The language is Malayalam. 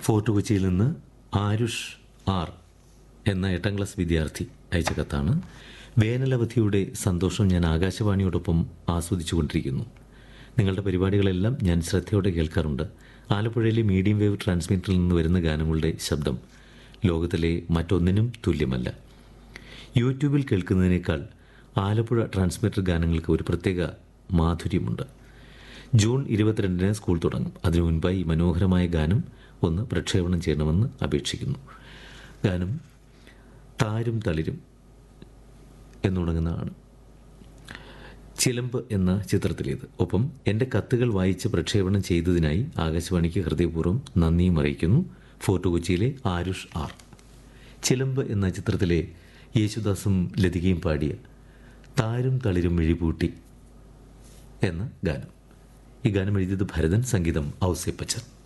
ഫോർട്ട് കൊച്ചിയിൽ നിന്ന് ആരുഷ് ആർ എന്ന 8ാം ക്ലാസ് വിദ്യാർത്ഥി അയച്ച കത്താണ്. വേനലവധിയുടെ സന്തോഷം ഞാൻ ആകാശവാണിയോടൊപ്പം ആസ്വദിച്ചുകൊണ്ടിരിക്കുന്നു. നിങ്ങളുടെ പരിപാടികളെല്ലാം ഞാൻ ശ്രദ്ധയോടെ കേൾക്കാറുണ്ട്. ആലപ്പുഴയിലെ മീഡിയം വേവ് ട്രാൻസ്മിറ്ററിൽ നിന്ന് വരുന്ന ഗാനങ്ങളുടെ ശബ്ദം ലോകത്തിലെ മറ്റൊന്നിനും തുല്യമല്ല. യൂട്യൂബിൽ കേൾക്കുന്നതിനേക്കാൾ ആലപ്പുഴ ട്രാൻസ്മിറ്റർ ഗാനങ്ങൾക്ക് ഒരു പ്രത്യേക മാധുര്യമുണ്ട്. ജൂൺ 22-ന് സ്കൂൾ തുടങ്ങും. അതിനു മുൻപായി ഈ മനോഹരമായ ഗാനം ഒന്ന് പ്രക്ഷേപണം ചെയ്യണമെന്ന് അപേക്ഷിക്കുന്നു. ഗാനം താരും തളിരും എന്ന് തുടങ്ങുന്നതാണ്. ചിലമ്പ് എന്ന ചിത്രത്തിലേത്. ഒപ്പം എൻ്റെ കത്തുകൾ വായിച്ച് പ്രക്ഷേപണം ചെയ്തതിനായി ആകാശവാണിക്ക് ഹൃദയപൂർവ്വം നന്ദിയും അറിയിക്കുന്നു. ഫോർട്ട് കൊച്ചിയിലെ ആരുഷ് ആർ. ചിലമ്പ് എന്ന ചിത്രത്തിലെ യേശുദാസും ലതികയും പാടിയ താരും തളിരും മിഴിപൂട്ടി എന്ന ഗാനം. ഈ ഗാനം എഴുതിയത് ഭരതൻ, സംഗീതം ഔസേപ്പച്ചൻ.